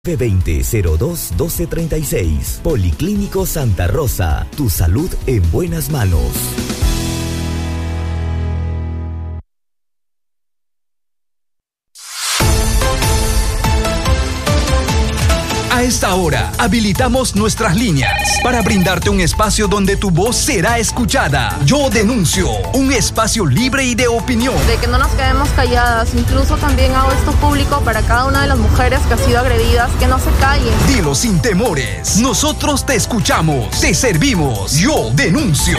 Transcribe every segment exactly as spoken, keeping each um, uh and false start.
veinte cero dos doce treinta y seis. Policlínico Santa Rosa. Tu salud en buenas manos. A esta hora, habilitamos nuestras líneas para brindarte un espacio donde tu voz será escuchada. Yo denuncio, un espacio libre y de opinión. De que no nos quedemos calladas. Incluso también hago esto público para cada una de las mujeres que ha sido agredidas, que no se callen. Dilo sin temores. Nosotros te escuchamos, te servimos. Yo denuncio.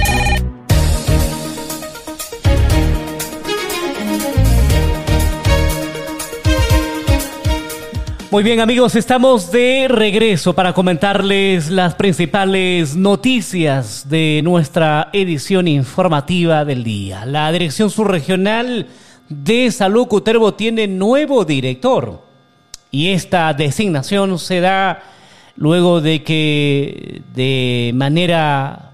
Muy bien, amigos, estamos de regreso para comentarles las principales noticias de nuestra edición informativa del día. La Dirección Subregional de Salud Cutervo tiene nuevo director y esta designación se da luego de que de manera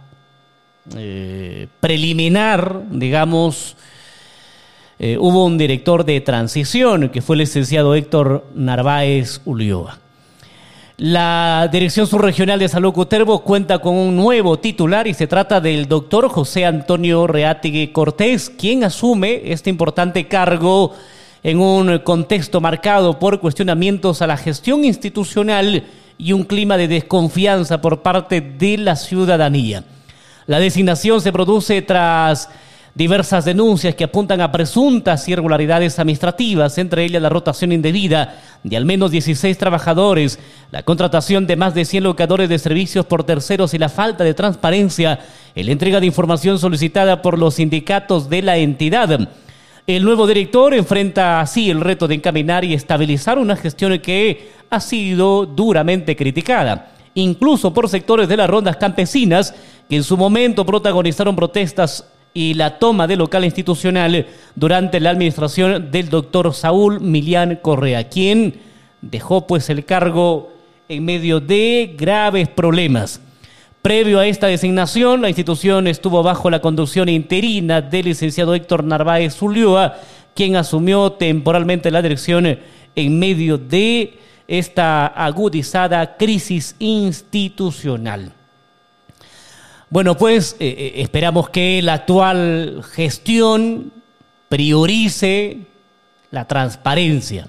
eh, preliminar, digamos, Eh, hubo un director de transición que fue el licenciado Héctor Narváez Ulloa. La Dirección Subregional de Salud Cutervo cuenta con un nuevo titular y se trata del doctor José Antonio Reátegui Cortés, quien asume este importante cargo en un contexto marcado por cuestionamientos a la gestión institucional y un clima de desconfianza por parte de la ciudadanía. La designación se produce tras diversas denuncias que apuntan a presuntas irregularidades administrativas, entre ellas la rotación indebida de al menos dieciséis trabajadores, la contratación de más de cien locadores de servicios por terceros y la falta de transparencia en la entrega de información solicitada por los sindicatos de la entidad. El nuevo director enfrenta así el reto de encaminar y estabilizar una gestión que ha sido duramente criticada, incluso por sectores de las rondas campesinas que en su momento protagonizaron protestas y la toma de local institucional durante la administración del doctor Saúl Millán Correa, quien dejó pues el cargo en medio de graves problemas. Previo a esta designación, la institución estuvo bajo la conducción interina del licenciado Héctor Narváez Ulloa, quien asumió temporalmente la dirección en medio de esta agudizada crisis institucional. Bueno, pues eh, esperamos que la actual gestión priorice la transparencia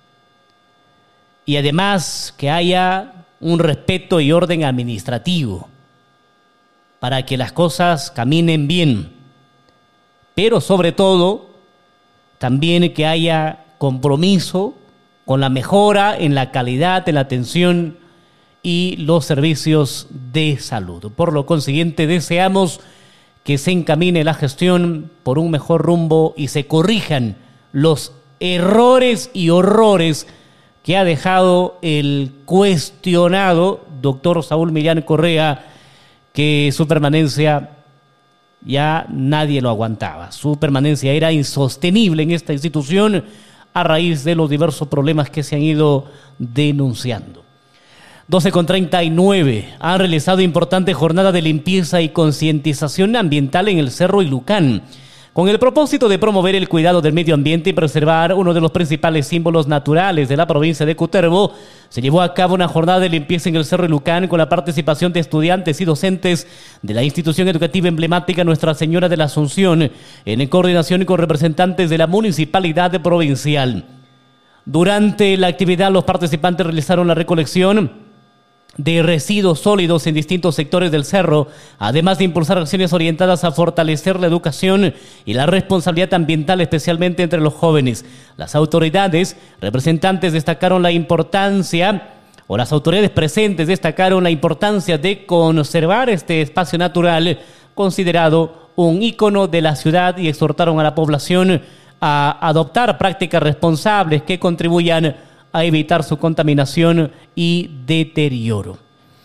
y además que haya un respeto y orden administrativo para que las cosas caminen bien, pero sobre todo también que haya compromiso con la mejora en la calidad, en la atención y los servicios de salud. Por lo consiguiente, deseamos que se encamine la gestión por un mejor rumbo y se corrijan los errores y horrores que ha dejado el cuestionado doctor Saúl Millán Correa, que su permanencia ya nadie lo aguantaba. Su permanencia era insostenible en esta institución a raíz de los diversos problemas que se han ido denunciando. doce con treinta y nueve. Han realizado importante jornada de limpieza y concientización ambiental en el Cerro Ilucán, con el propósito de promover el cuidado del medio ambiente y preservar uno de los principales símbolos naturales de la provincia de Cutervo. Se llevó a cabo una jornada de limpieza en el Cerro Ilucán con la participación de estudiantes y docentes de la institución educativa emblemática Nuestra Señora de la Asunción, en coordinación con representantes de la municipalidad provincial. Durante la actividad, los participantes realizaron la recolección de residuos sólidos en distintos sectores del cerro, además de impulsar acciones orientadas a fortalecer la educación y la responsabilidad ambiental, especialmente entre los jóvenes. Las autoridades representantes destacaron la importancia, o las autoridades presentes destacaron la importancia de conservar este espacio natural, considerado un ícono de la ciudad, y exhortaron a la población a adoptar prácticas responsables que contribuyan a evitar su contaminación y deterioro.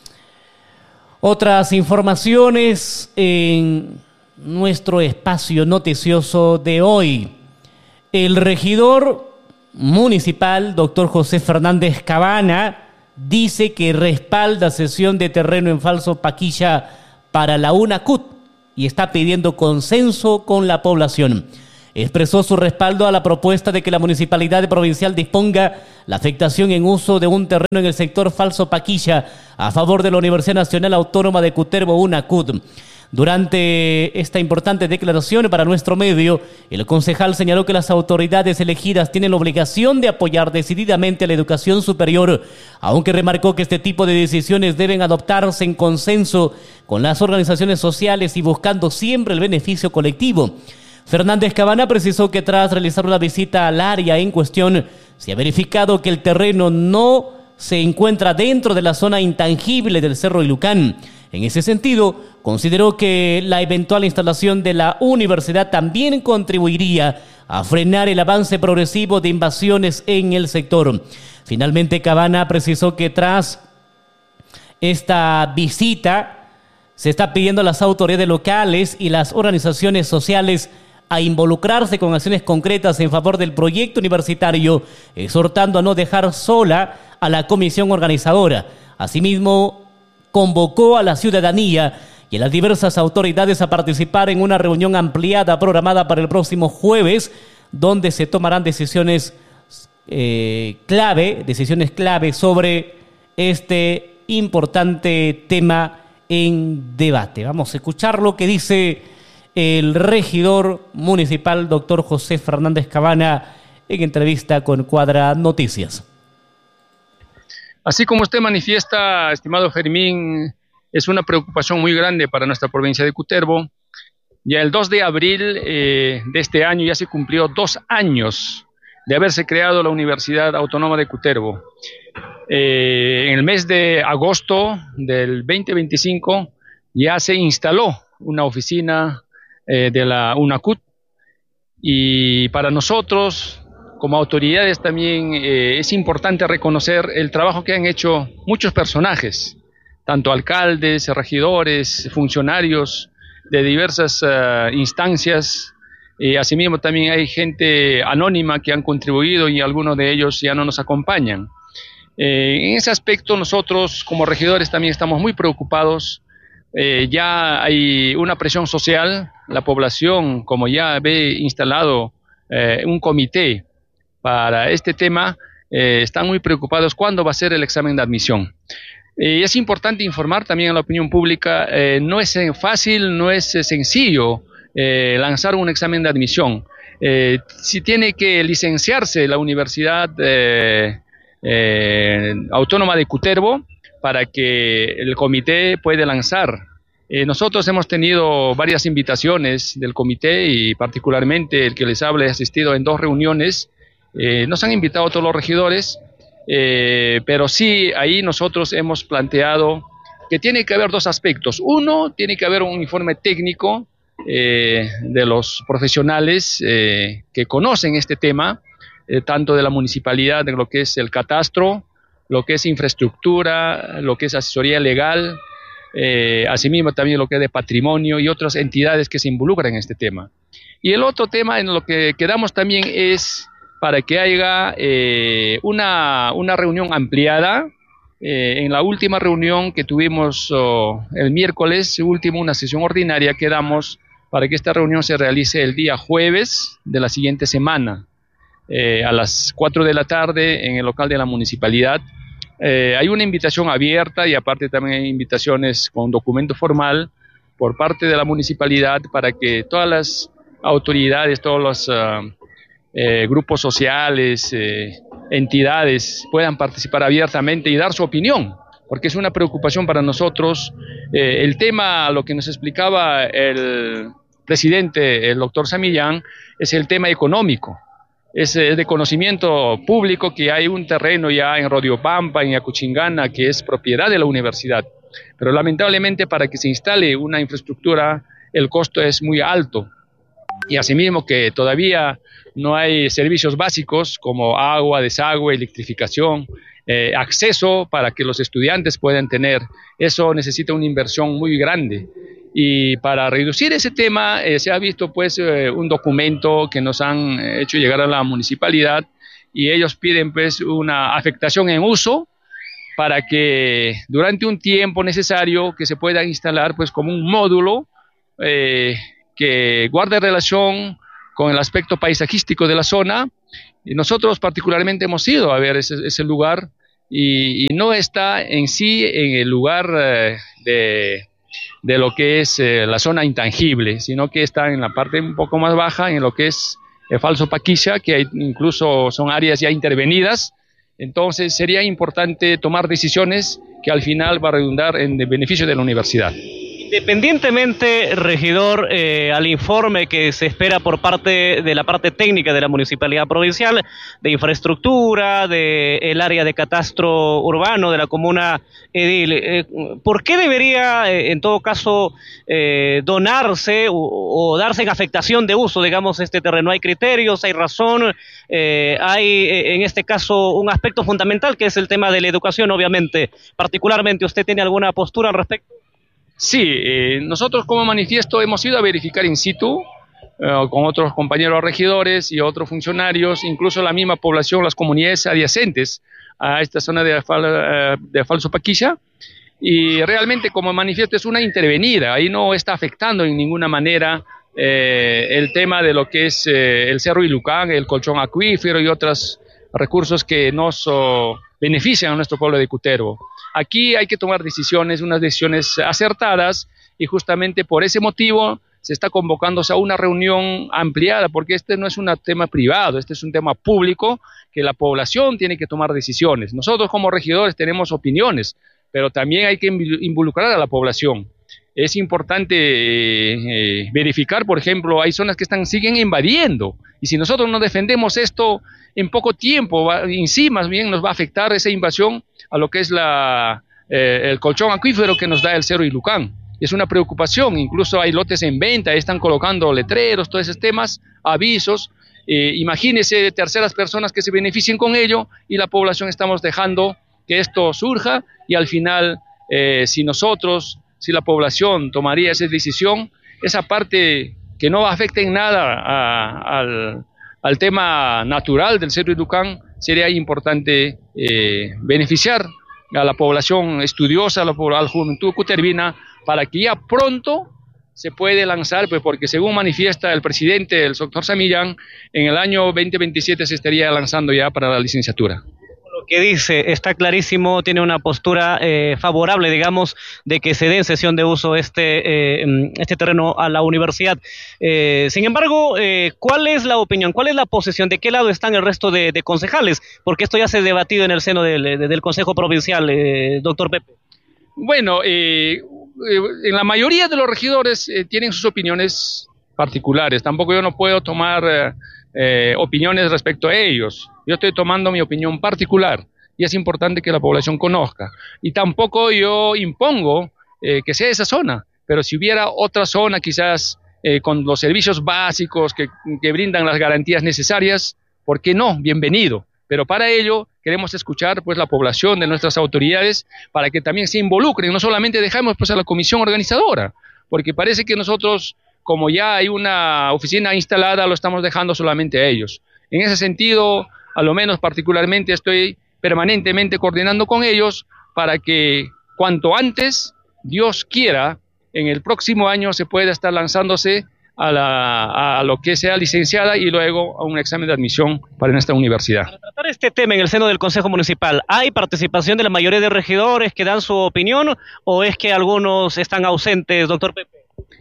Otras informaciones en nuestro espacio noticioso de hoy. El regidor municipal, doctor José Fernández Cabana, dice que respalda cesión de terreno en Falso Paquilla para la UNACUT y está pidiendo consenso con la población. expresó su respaldo a la propuesta de que la municipalidad provincial disponga la afectación en uso de un terreno en el sector Falso Paquilla a favor de la Universidad Nacional Autónoma de Cutervo, UNACUT. Durante esta importante declaración para nuestro medio, el concejal señaló que las autoridades elegidas tienen la obligación de apoyar decididamente a la educación superior, aunque remarcó que este tipo de decisiones deben adoptarse en consenso con las organizaciones sociales y buscando siempre el beneficio colectivo. Fernández Cabana precisó que tras realizar una visita al área en cuestión, se ha verificado que el terreno no se encuentra dentro de la zona intangible del Cerro Ilucán. En ese sentido, consideró que la eventual instalación de la universidad también contribuiría a frenar el avance progresivo de invasiones en el sector. Finalmente, Cabana precisó que tras esta visita se está pidiendo a las autoridades locales y las organizaciones sociales a involucrarse con acciones concretas en favor del proyecto universitario, exhortando a no dejar sola a la comisión organizadora. Asimismo, convocó a la ciudadanía y a las diversas autoridades a participar en una reunión ampliada programada para el próximo jueves, donde se tomarán decisiones eh, clave, decisiones clave sobre este importante tema en debate. Vamos a escuchar lo que dice el regidor municipal, doctor José Fernández Cabana, en entrevista con Cuadra Noticias. Así como usted manifiesta, estimado Fermín, es una preocupación muy grande para nuestra provincia de Cutervo. Ya el dos de abril eh, de este año ya se cumplió dos años de haberse creado la Universidad Autónoma de Cutervo. Eh, en el mes de agosto del veinte veinticinco ya se instaló una oficina eh, de la UNACUT, y para nosotros como autoridades también eh, es importante reconocer el trabajo que han hecho muchos personajes, tanto alcaldes, regidores, funcionarios de diversas uh, instancias. Eh, asimismo también hay gente anónima que han contribuido y algunos de ellos ya no nos acompañan. Eh, en ese aspecto nosotros como regidores también estamos muy preocupados. Eh, ya hay una presión social, la población, como ya ve instalado eh, un comité para este tema, eh, están muy preocupados cuándo va a ser el examen de admisión. Eh, es importante informar también a la opinión pública, eh, no es fácil, no es sencillo eh, lanzar un examen de admisión. Eh, si tiene que licenciarse la Universidad eh, eh, Autónoma de Cutervo para que el comité pueda lanzar. Eh, nosotros hemos tenido varias invitaciones del comité y particularmente el que les habla he asistido en dos reuniones. Eh, nos han invitado a todos los regidores, eh, pero sí, ahí nosotros hemos planteado que tiene que haber dos aspectos. Uno, tiene que haber un informe técnico eh, de los profesionales eh, que conocen este tema, eh, tanto de la municipalidad, de lo que es el catastro, lo que es infraestructura, lo que es asesoría legal, eh, asimismo también lo que es de patrimonio y otras entidades que se involucran en este tema. Y el otro tema en lo que quedamos también es para que haya eh, una, una reunión ampliada. Eh, en la última reunión que tuvimos oh, el miércoles último, una sesión ordinaria, quedamos para que esta reunión se realice el día jueves de la siguiente semana, eh, a las cuatro de la tarde en el local de la municipalidad. Eh, hay una invitación abierta y aparte también hay invitaciones con documento formal por parte de la municipalidad para que todas las autoridades, todos los uh, eh, grupos sociales, eh, entidades puedan participar abiertamente y dar su opinión, porque es una preocupación para nosotros. Eh, el tema, lo que nos explicaba el presidente, el doctor Samillán, es el tema económico. Es de conocimiento público que hay un terreno ya en Rodiopampa, en Yacuchingana, que es propiedad de la universidad, pero lamentablemente para que se instale una infraestructura el costo es muy alto, y asimismo que todavía no hay servicios básicos como agua, desagüe, electrificación, eh, acceso para que los estudiantes puedan tener. Eso necesita una inversión muy grande. Y para reducir ese tema eh, se ha visto pues eh, un documento que nos han hecho llegar a la municipalidad, y ellos piden pues una afectación en uso para que durante un tiempo necesario que se pueda instalar pues como un módulo eh, que guarde relación con el aspecto paisajístico de la zona. Y nosotros particularmente hemos ido a ver ese, ese lugar y, y no está en sí en el lugar eh, de, de lo que es eh, la zona intangible, sino que está en la parte un poco más baja, en lo que es el Falso Paquilla, que hay, incluso son áreas ya intervenidas. Entonces sería importante tomar decisiones que al final va a redundar en el beneficio de la universidad. Independientemente, regidor, eh, al informe que se espera por parte de la parte técnica de la Municipalidad Provincial, de infraestructura, del área de catastro urbano de la comuna Edil, eh, ¿por qué debería, eh, en todo caso, eh, donarse o, o darse en afectación de uso, digamos, este terreno? ¿Hay criterios, hay razón? Eh, hay, eh, en este caso, un aspecto fundamental que es el tema de la educación, obviamente. Particularmente, ¿usted tiene alguna postura al respecto? Sí, eh, nosotros como manifiesto hemos ido a verificar in situ eh, con otros compañeros regidores y otros funcionarios, incluso la misma población, las comunidades adyacentes a esta zona de, eh, de Falso Paquilla, y realmente como manifiesto es una intervenida, ahí no está afectando en ninguna manera eh, el tema de lo que es eh, el Cerro Ilucán, el colchón acuífero y otros recursos que nos oh, benefician a nuestro pueblo de Cutervo. Aquí hay que tomar decisiones, unas decisiones acertadas, y justamente por ese motivo se está convocándose a una reunión ampliada, porque este no es un tema privado, este es un tema público que la población tiene que tomar decisiones. Nosotros como regidores tenemos opiniones, pero también hay que involucrar a la población. Es importante eh, eh, verificar, por ejemplo, hay zonas que están, siguen invadiendo, y si nosotros no defendemos esto, en poco tiempo, va, en sí más bien nos va a afectar esa invasión a lo que es la, eh, el colchón acuífero que nos da el Cerro Ilucán. Es una preocupación, incluso hay lotes en venta, están colocando letreros, todos esos temas, avisos. Eh, imagínense terceras personas que se beneficien con ello, y la población estamos dejando que esto surja, y al final, eh, si nosotros, si la población tomaría esa decisión, esa parte que no afecte en nada a, al, al tema natural del Cerro Ilucán, sería importante eh, beneficiar a la población estudiosa, a la, a la juventud cutervina, para que ya pronto se puede lanzar, pues porque según manifiesta el presidente, el doctor Samillán, en el año veinte veintisiete se estaría lanzando ya para la licenciatura. Lo que dice está clarísimo, tiene una postura eh, favorable, digamos, de que se dé en cesión de uso este, eh, este terreno a la universidad. Eh, sin embargo, eh, ¿cuál es la opinión, cuál es la posición, de qué lado están el resto de, de concejales? Porque esto ya se ha debatido en el seno del, de, del Consejo Provincial, eh, doctor Pepe. Bueno, eh, en la mayoría de los regidores eh, tienen sus opiniones particulares. Tampoco yo no puedo tomar eh, eh, opiniones respecto a ellos. Yo estoy tomando mi opinión particular, y es importante que la población conozca. Y tampoco yo impongo eh, que sea esa zona, pero si hubiera otra zona quizás eh, con los servicios básicos que, que brindan las garantías necesarias, ¿por qué no? Bienvenido. Pero para ello queremos escuchar pues la población de nuestras autoridades, para que también se involucren, no solamente dejamos pues a la comisión organizadora, porque parece que nosotros, como ya hay una oficina instalada, lo estamos dejando solamente a ellos. En ese sentido, a lo menos particularmente estoy permanentemente coordinando con ellos para que cuanto antes, Dios quiera, en el próximo año se pueda estar lanzándose a, la, a lo que sea licenciada y luego a un examen de admisión para nuestra universidad. Para tratar este tema en el seno del Consejo Municipal, ¿hay participación de la mayoría de regidores que dan su opinión, o es que algunos están ausentes, doctor Pepe?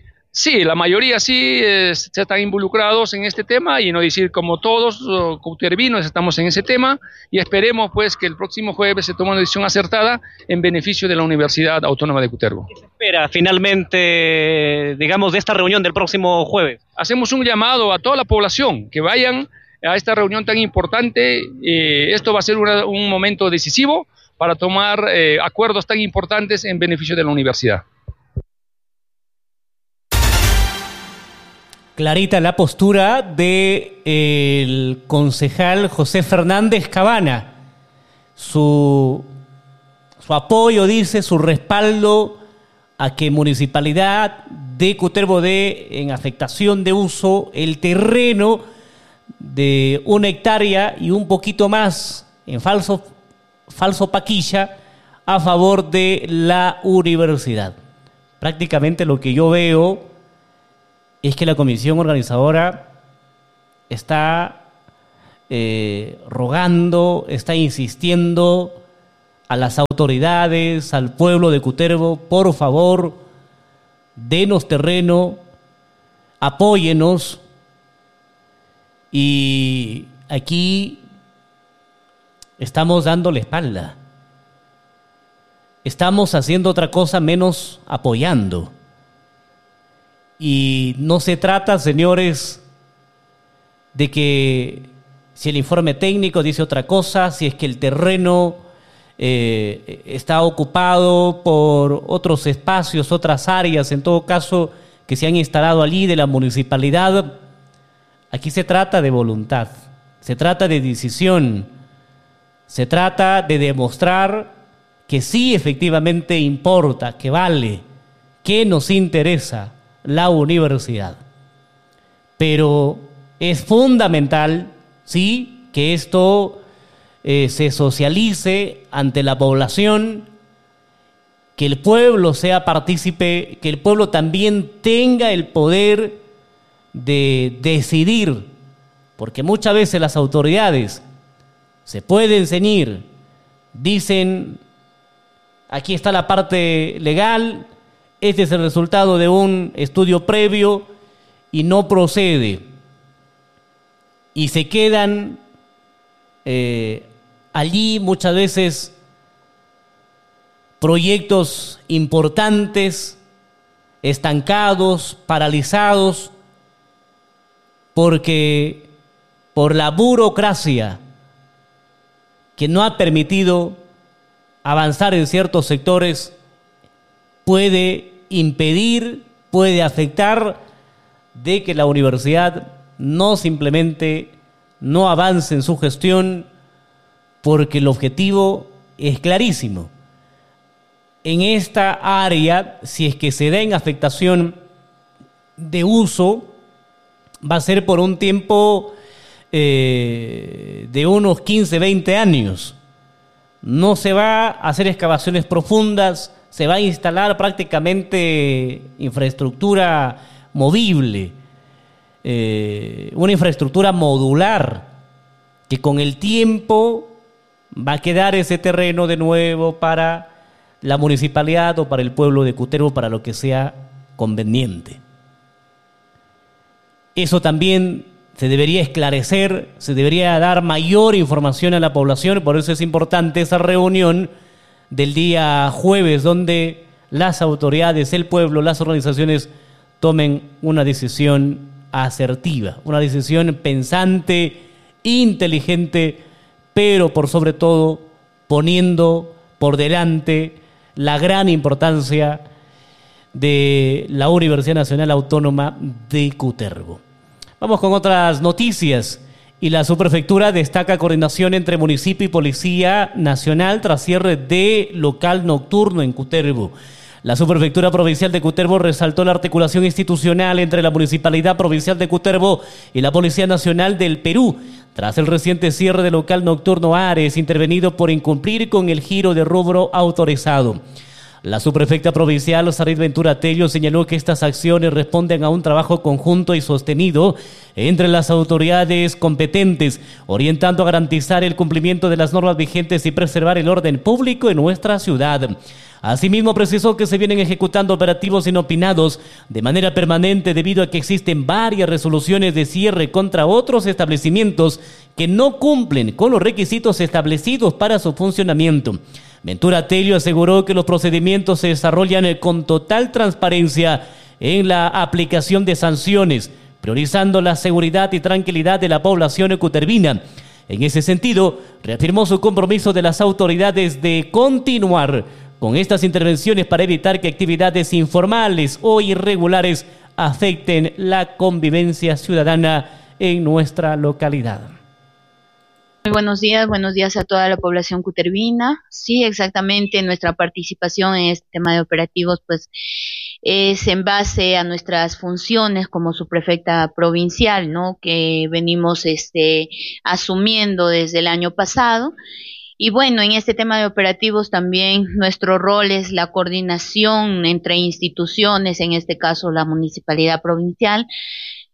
Sí, la mayoría sí eh, están involucrados en este tema, y no decir como todos los cutervinos estamos en ese tema, y esperemos pues que el próximo jueves se tome una decisión acertada en beneficio de la Universidad Autónoma de Cutervo. ¿Qué se espera finalmente, digamos, de esta reunión del próximo jueves? Hacemos un llamado a toda la población que vayan a esta reunión tan importante. Eh, esto va a ser una, un momento decisivo para tomar eh, acuerdos tan importantes en beneficio de la universidad. Clarita la postura de el concejal José Fernández Cabana. Su, su apoyo, dice, su respaldo a que Municipalidad de Cutervo dé en afectación de uso el terreno de una hectárea y un poquito más en Falso, Falso Paquilla a favor de la universidad. Prácticamente lo que yo veo es que la comisión organizadora está eh, rogando, está insistiendo a las autoridades, al pueblo de Cutervo, por favor, denos terreno, apóyenos. Y aquí estamos dando la espalda. Estamos haciendo otra cosa menos apoyando. Y no se trata, señores, de que si el informe técnico dice otra cosa, si es que el terreno eh, está ocupado por otros espacios, otras áreas, en todo caso, que se han instalado allí de la municipalidad. Aquí se trata de voluntad, se trata de decisión, se trata de demostrar que sí efectivamente importa, que vale, que nos interesa la universidad. Pero es fundamental, sí, que esto eh, se socialice ante la población, que el pueblo sea partícipe, que el pueblo también tenga el poder de decidir, porque muchas veces las autoridades se pueden ceñir, dicen, aquí está la parte legal, este es el resultado de un estudio previo y no procede. Y se quedan eh, allí muchas veces proyectos importantes, estancados, paralizados, porque por la burocracia que no ha permitido avanzar en ciertos sectores, puede impedir, puede afectar de que la universidad no simplemente no avance en su gestión, porque el objetivo es clarísimo. En esta área, si es que se da en afectación de uso, va a ser por un tiempo eh, de unos quince, veinte años. No se va a hacer excavaciones profundas, se va a instalar prácticamente infraestructura movible, eh, una infraestructura modular, que con el tiempo va a quedar ese terreno de nuevo para la municipalidad o para el pueblo de Cutervo, para lo que sea conveniente. Eso también se debería esclarecer, se debería dar mayor información a la población, por eso es importante esa reunión del día jueves, donde las autoridades, el pueblo, las organizaciones tomen una decisión asertiva, una decisión pensante, inteligente, pero por sobre todo poniendo por delante la gran importancia de la Universidad Nacional Autónoma de Cutervo. Vamos con otras noticias. Y la subprefectura destaca coordinación entre municipio y Policía Nacional tras cierre de local nocturno en Cutervo. La subprefectura provincial de Cutervo resaltó la articulación institucional entre la Municipalidad Provincial de Cutervo y la Policía Nacional del Perú, tras el reciente cierre del local nocturno Ares, intervenido por incumplir con el giro de rubro autorizado. La subprefecta provincial, Sarit Ventura Tello, señaló que estas acciones responden a un trabajo conjunto y sostenido entre las autoridades competentes, orientando a garantizar el cumplimiento de las normas vigentes y preservar el orden público en nuestra ciudad. Asimismo, precisó que se vienen ejecutando operativos inopinados de manera permanente debido a que existen varias resoluciones de cierre contra otros establecimientos que no cumplen con los requisitos establecidos para su funcionamiento. Ventura Tello aseguró que los procedimientos se desarrollan con total transparencia en la aplicación de sanciones, priorizando la seguridad y tranquilidad de la población cutervina. En ese sentido, reafirmó su compromiso de las autoridades de continuar con estas intervenciones para evitar que actividades informales o irregulares afecten la convivencia ciudadana en nuestra localidad. Muy buenos días, buenos días a toda la población cutervina. Sí, exactamente, nuestra participación en este tema de operativos pues es en base a nuestras funciones como subprefecta provincial, ¿no? Que venimos este asumiendo desde el año pasado. Y bueno, en este tema de operativos también nuestro rol es la coordinación entre instituciones, en este caso la Municipalidad Provincial,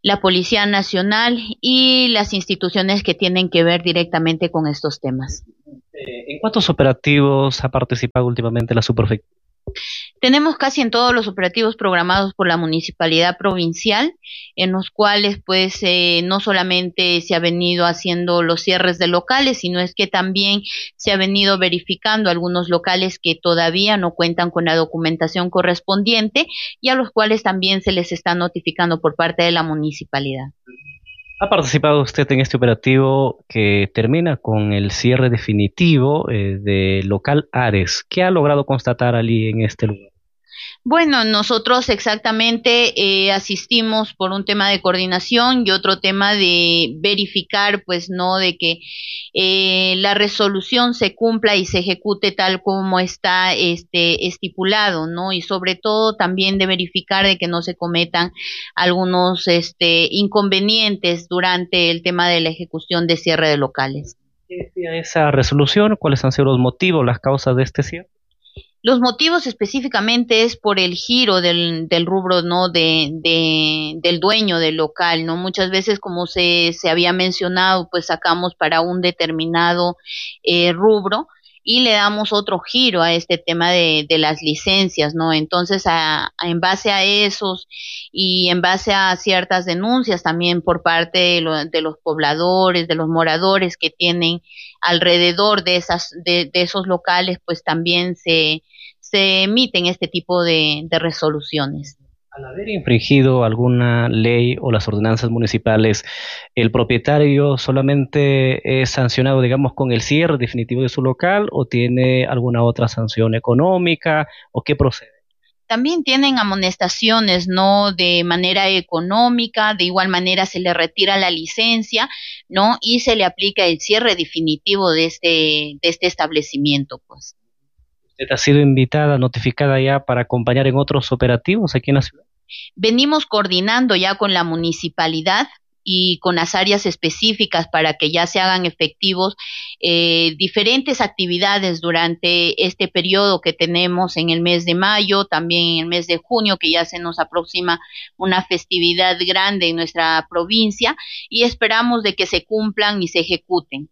la Policía Nacional y las instituciones que tienen que ver directamente con estos temas. ¿En cuántos operativos ha participado últimamente la subprefectura? Tenemos casi en todos los operativos programados por la Municipalidad Provincial, en los cuales pues eh, no solamente se ha venido haciendo los cierres de locales, sino es que también se ha venido verificando algunos locales que todavía no cuentan con la documentación correspondiente y a los cuales también se les está notificando por parte de la municipalidad. ¿Ha participado usted en este operativo que termina con el cierre definitivo eh, de local Ares? ¿Qué ha logrado constatar allí en este lugar? Bueno, nosotros exactamente eh, asistimos por un tema de coordinación y otro tema de verificar, pues, no, de que eh, la resolución se cumpla y se ejecute tal como está este estipulado, ¿no? Y sobre todo también de verificar de que no se cometan algunos este inconvenientes durante el tema de la ejecución de cierre de locales. ¿Qué decía esa resolución? ¿Cuáles han sido los motivos, las causas de este cierre? Los motivos específicamente es por el giro del, del rubro, ¿no? De, de, del dueño del local, ¿no? Muchas veces, como se, se había mencionado, pues sacamos para un determinado eh, rubro y le damos otro giro a este tema de, de las licencias, ¿no? Entonces, a, a, en base a esos y en base a ciertas denuncias también por parte de, lo, de los pobladores, de los moradores que tienen alrededor de esas de, de esos locales, pues también se se emiten este tipo de, de resoluciones. Al haber infringido alguna ley o las ordenanzas municipales, ¿el propietario solamente es sancionado, digamos, con el cierre definitivo de su local o tiene alguna otra sanción económica o qué procede? También tienen amonestaciones, ¿no? De manera económica, de igual manera se le retira la licencia, ¿no? Y se le aplica el cierre definitivo de este, de este establecimiento, pues. ¿Usted ha sido invitada, notificada ya para acompañar en otros operativos aquí en la ciudad? Venimos coordinando ya con la municipalidad y con las áreas específicas para que ya se hagan efectivos eh, diferentes actividades durante este periodo que tenemos en el mes de mayo, también en el mes de junio, que ya se nos aproxima una festividad grande en nuestra provincia y esperamos de que se cumplan y se ejecuten.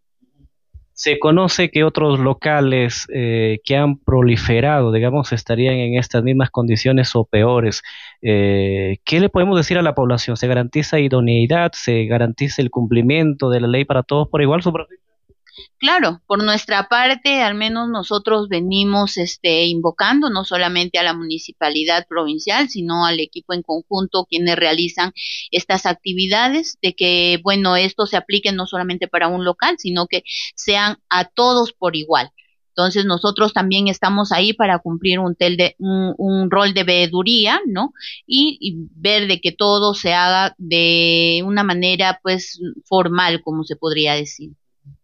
Se conoce que otros locales eh, que han proliferado, digamos, estarían en estas mismas condiciones o peores. Eh, ¿Qué le podemos decir a la población? ¿Se garantiza idoneidad? ¿Se garantiza el cumplimiento de la ley para todos por igual, subprefecto? Claro, por nuestra parte, al menos nosotros venimos este, invocando no solamente a la municipalidad provincial, sino al equipo en conjunto quienes realizan estas actividades, de que, bueno, esto se aplique no solamente para un local, sino que sean a todos por igual. Entonces nosotros también estamos ahí para cumplir un, tel de, un, un rol de veeduría, ¿no? Y, y ver de que todo se haga de una manera, pues, formal, como se podría decir.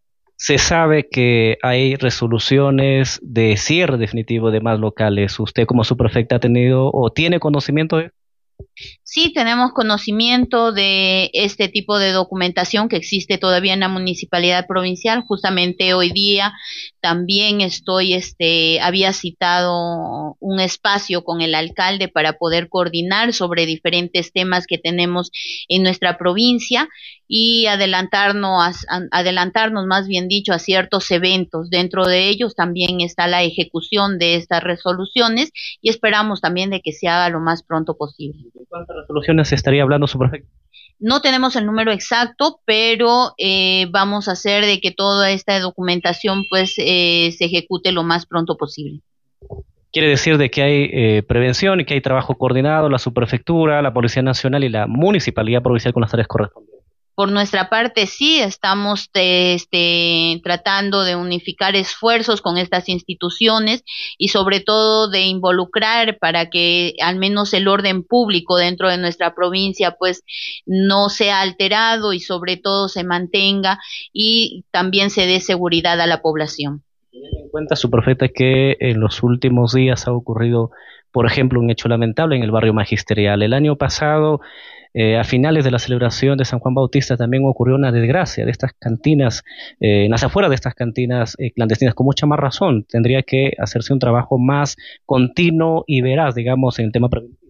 Se sabe que hay resoluciones de cierre definitivo de más locales. ¿Usted como subprefecta ha tenido o tiene conocimiento de? Sí, tenemos conocimiento de este tipo de documentación que existe todavía en la municipalidad provincial. Justamente hoy día también estoy, este, había citado un espacio con el alcalde para poder coordinar sobre diferentes temas que tenemos en nuestra provincia y adelantarnos, adelantarnos más bien dicho, a ciertos eventos. Dentro de ellos también está la ejecución de estas resoluciones y esperamos también de que se haga lo más pronto posible. ¿De cuántas resoluciones estaría hablando, subprefecto? No tenemos el número exacto, pero eh, vamos a hacer de que toda esta documentación pues eh, se ejecute lo más pronto posible. Quiere decir de que hay eh, prevención y que hay trabajo coordinado, la subprefectura, la Policía Nacional y la Municipalidad Provincial con las áreas correspondientes. Por nuestra parte sí, estamos te, este, tratando de unificar esfuerzos con estas instituciones y sobre todo de involucrar para que al menos el orden público dentro de nuestra provincia pues no sea alterado y sobre todo se mantenga y también se dé seguridad a la población. Teniendo en cuenta, subprefecta, que en los últimos días ha ocurrido, por ejemplo, un hecho lamentable en el barrio Magisterial. El año pasado, Eh, a finales de la celebración de San Juan Bautista, también ocurrió una desgracia de estas cantinas, eh, en las afueras de estas cantinas eh, clandestinas. Con mucha más razón, tendría que hacerse un trabajo más continuo y veraz, digamos, en el tema preventivo.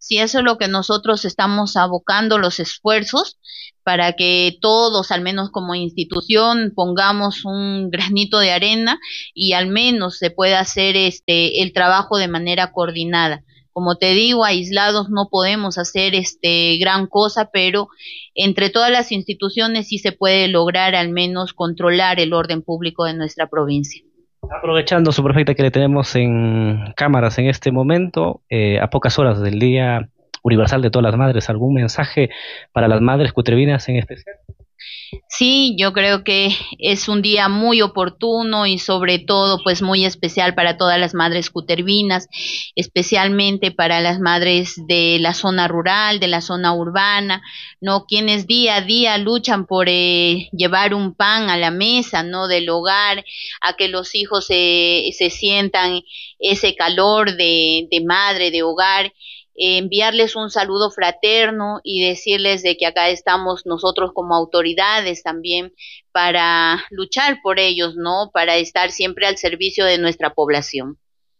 Sí, eso es lo que nosotros estamos abocando los esfuerzos para que todos, al menos como institución, pongamos un granito de arena y al menos se pueda hacer este el trabajo de manera coordinada. Como te digo, aislados no podemos hacer este gran cosa, pero entre todas las instituciones sí se puede lograr al menos controlar el orden público de nuestra provincia. Aprovechando, subprefecta, que le tenemos en cámaras en este momento, eh, a pocas horas del Día Universal de todas las Madres, ¿algún mensaje para las madres cutervinas en especial? Sí, yo creo que es un día muy oportuno y sobre todo pues muy especial para todas las madres cutervinas, especialmente para las madres de la zona rural, de la zona urbana, ¿no? Quienes día a día luchan por eh, llevar un pan a la mesa, ¿no? Del hogar, a que los hijos se, se sientan ese calor de, de madre, de hogar. Eh, enviarles un saludo fraterno y decirles de que acá estamos nosotros como autoridades también para luchar por ellos, ¿no? Para estar siempre al servicio de nuestra población.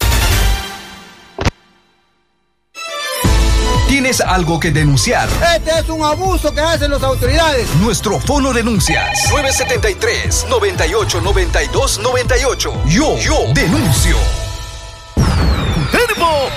¿Tienes algo que denunciar? Este es un abuso que hacen las autoridades. Nuestro fono denuncias nueve siete tres, noventa y ocho, noventa y dos, noventa y ocho. Yo, yo denuncio.